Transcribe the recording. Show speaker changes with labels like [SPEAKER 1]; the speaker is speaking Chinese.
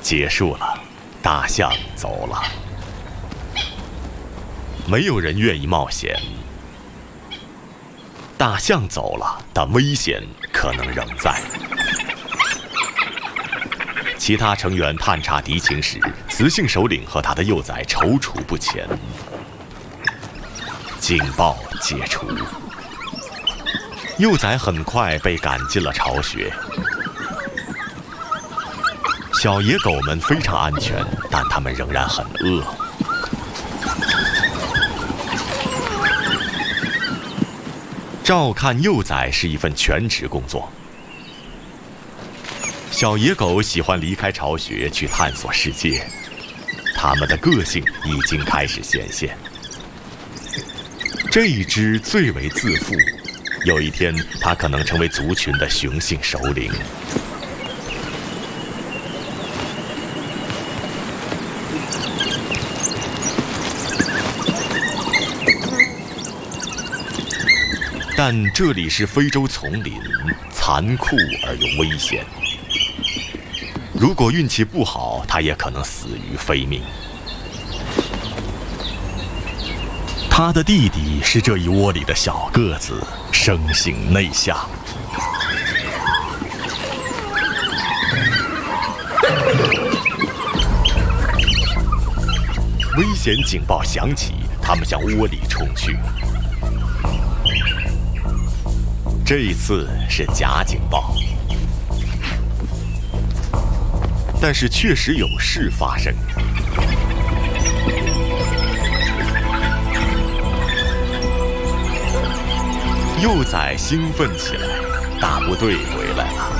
[SPEAKER 1] 结束了，大象走了。没有人愿意冒险。大象走了，但危险可能仍在。其他成员探查敌情时，雌性首领和他的幼崽踌躇不前。警报解除，幼崽很快被赶进了巢穴。小野狗们非常安全，但它们仍然很饿。照看幼崽是一份全职工作。小野狗喜欢离开巢穴去探索世界，它们的个性已经开始显现。这一只最为自负，有一天它可能成为族群的雄性首领。但这里是非洲丛林，残酷而又危险。如果运气不好，它也可能死于非命。他的弟弟是这一窝里的小个子，生性内向。危险警报响起，他们向窝里冲去。这一次是假警报，但是确实有事发生。幼崽兴奋起来，大部队回来了。